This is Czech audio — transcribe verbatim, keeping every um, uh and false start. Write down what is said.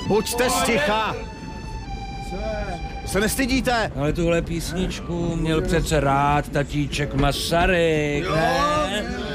Buďte sticha! Se nestydíte? Ale tuhle písničku měl přece rád tatíček Masaryk, ne?